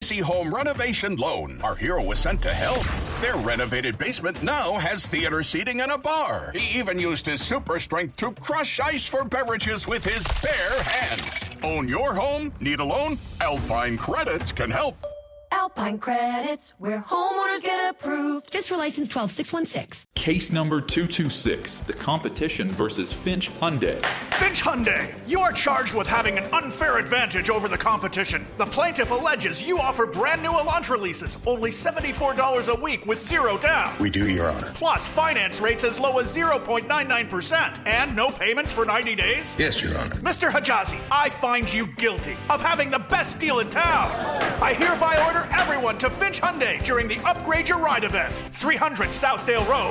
emergency home renovation loan. Our hero was sent to help. Their renovated basement now has theater seating and a bar. He even used his super strength to crush ice for beverages with his bare hands. Own your home? Need a loan? Alpine Credits can help. Alpine Credits, where homeowners get approved. Just for license 12616. Case number 226, the competition versus Finch Hyundai. Finch Hyundai, you are charged with having an unfair advantage over the competition. The plaintiff alleges you offer brand new Elantra leases, only $74 a week with zero down. We do, Your Honor. Plus finance rates as low as 0.99% and no payments for 90 days? Yes, Your Honor. Mr. Hijazi, I find you guilty of having the best deal in town. I hereby order everyone to Finch Hyundai during the Upgrade Your Ride event, 300 Southdale Road.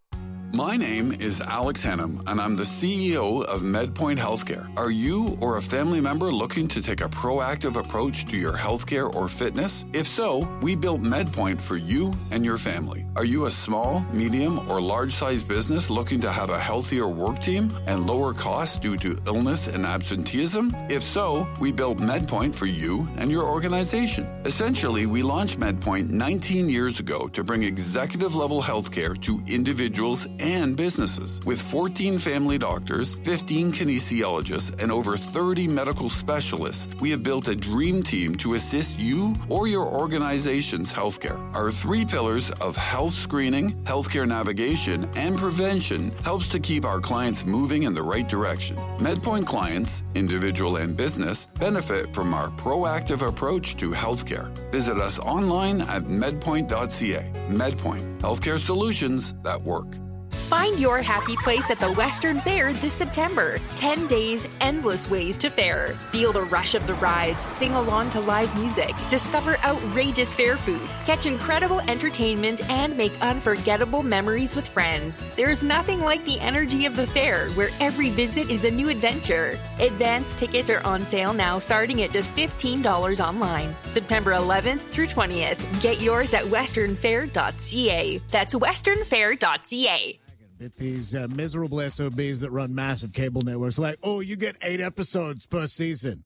My name is Alex Hannum, and I'm the CEO of MedPoint Healthcare. Are you or a family member looking to take a proactive approach to your healthcare or fitness? If so, we built MedPoint for you and your family. Are you a small, medium, or large-sized business looking to have a healthier work team and lower costs due to illness and absenteeism? If so, we built MedPoint for you and your organization. Essentially, we launched MedPoint 19 years ago to bring executive-level healthcare to individuals and businesses. With 14 family doctors, 15 kinesiologists, and over 30 medical specialists, we have built a dream team to assist you or your organization's healthcare. Our 3 pillars of health screening, healthcare navigation, and prevention helps to keep our clients moving in the right direction. MedPoint clients, individual and business, benefit from our proactive approach to healthcare. Visit us online at medpoint.ca. MedPoint, healthcare solutions that work. Find your happy place at the Western Fair this September. 10 days, endless ways to fair. Feel the rush of the rides, sing along to live music, discover outrageous fair food, catch incredible entertainment, and make unforgettable memories with friends. There's nothing like the energy of the fair, where every visit is a new adventure. Advance tickets are on sale now, starting at just $15 online. September 11th through 20th. Get yours at westernfair.ca. That's westernfair.ca. At these miserable SOBs that run massive cable networks, like, oh, you get 8 episodes per season.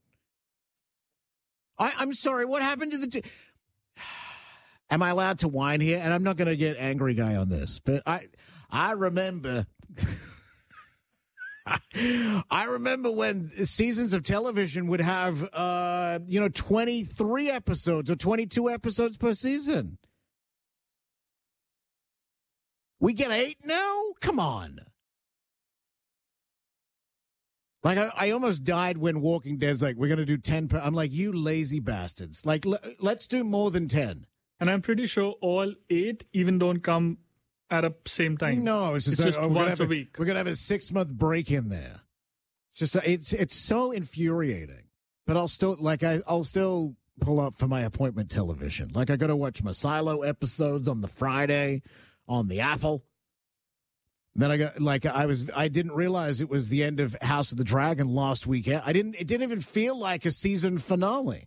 I'm sorry, what happened to the... Am I allowed to whine here? And I'm not going to get angry guy on this, but I remember... I remember when seasons of television would have, 23 episodes or 22 episodes per season. We get 8 now? Come on. Like, I almost died when Walking Dead's like, we're going to do 10 per... I'm like, you lazy bastards. Like, let's do more than 10. And I'm pretty sure all 8 even don't come at the same time. No, it's just once a week. We're going to have a 6-month break in there. It's just, it's so infuriating. But I'll still pull up for my appointment television. Like, I got to watch my Silo episodes on the Friday on the Apple. Then I didn't realize it was the end of House of the Dragon last weekend. It didn't even feel like a season finale.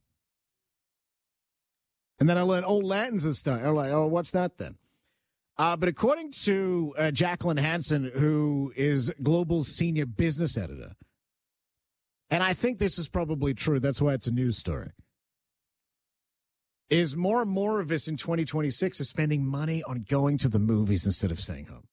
And then I learned, Lanterns is starting. I'm like, what's that then? But according to Jacqueline Hansen, who is Global's senior business editor, and I think this is probably true, that's why it's a news story, is more and more of us in 2026 are spending money on going to the movies instead of staying home.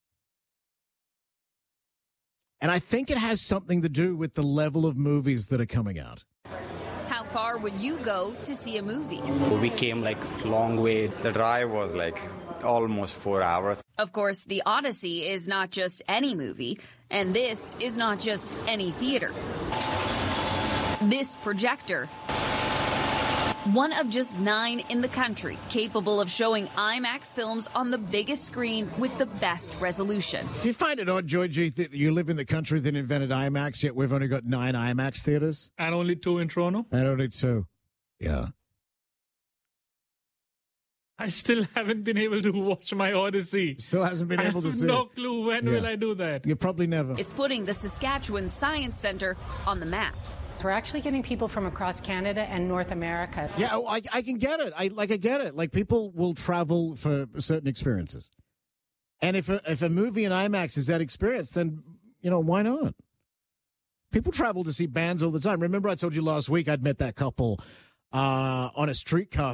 And I think it has something to do with the level of movies that are coming out. How far would you go to see a movie? We came long way. The drive was almost 4 hours. Of course, The Odyssey is not just any movie, and this is not just any theater. This projector, one of just 9 in the country capable of showing IMAX films on the biggest screen with the best resolution. Do you find it odd, Georgie, that you live in the country that invented IMAX, yet we've only got 9 IMAX theaters? And only 2 in Toronto? And only 2. Yeah. I still haven't been able to watch my Odyssey. Still hasn't been able to see it. No clue when will I do that. You probably never. It's putting the Saskatchewan Science Centre on the map. We're actually getting people from across Canada and North America. Yeah, I can get it. I get it. Like, people will travel for certain experiences. And if a movie in IMAX is that experience, then, why not? People travel to see bands all the time. Remember I told you last week I'd met that couple on a streetcar